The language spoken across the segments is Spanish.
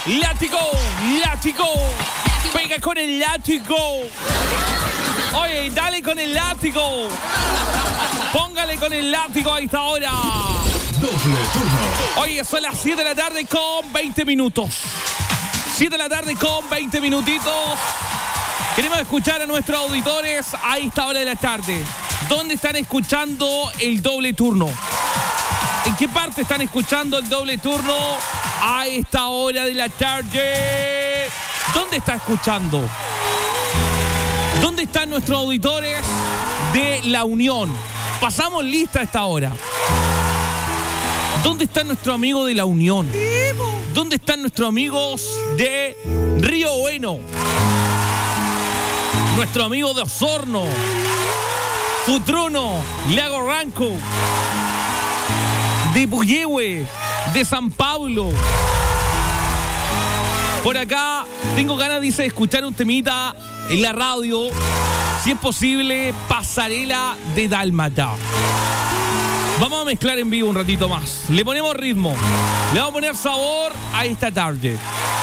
Látigo, látigo. Pega con el látigo. Oye, dale con el látigo. Póngale con el látigo a esta hora. Doble turno. Oye, son las 7 de la tarde con 20 minutos. 7 de la tarde con 20 minutitos. Queremos escuchar a nuestros auditores a esta hora de la tarde. ¿Dónde están escuchando el doble turno? ¿En qué parte están escuchando el doble turno a esta hora de la tarde? ¿Dónde está escuchando? ¿Dónde están nuestros auditores de La Unión? Pasamos lista a esta hora. ¿Dónde está nuestro amigo de La Unión? ¿Dónde están nuestros amigos de Río Bueno? Nuestro amigo de Osorno, Futruno, Lago Ranco, de Puyehue, de San Pablo. Por acá tengo ganas, dice, de escuchar un temita en la radio. Si es posible, Pasarela de Dálmata. Vamos a mezclar en vivo un ratito más. Le ponemos ritmo. Le vamos a poner sabor a esta tarde.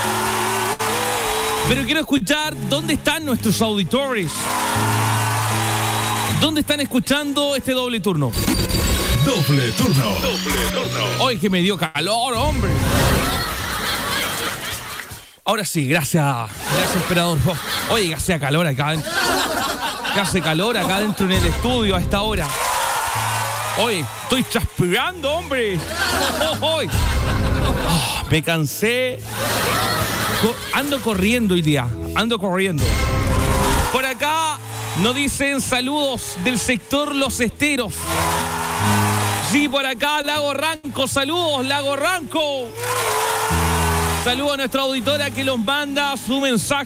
Pero quiero escuchar dónde están nuestros auditores. ¿Dónde están escuchando este doble turno? Doble turno. Doble turno. Hoy que me dio calor, hombre. Ahora sí, gracias. Gracias, emperador. Oye, que hace calor acá adentro. Que hace calor acá adentro en el estudio a esta hora. Oye, estoy transpirando, hombre. Oh, me cansé. Ando corriendo hoy día. Ando corriendo. Por acá nos dicen saludos del sector Los Esteros. Sí, por acá, Lago Ranco. Saludos, Lago Ranco. Saludos a nuestra auditora que nos manda su mensaje.